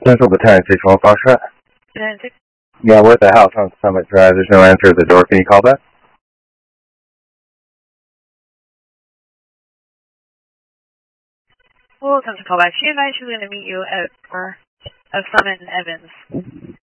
Central Battalion 6-1 Foxtrot. Battalion 6. Yeah, we're at the house on Summit Drive. There's no answer at the door. Can you call back? We'll attempt to call back. She advised she was going to meet you at Summit and Evans.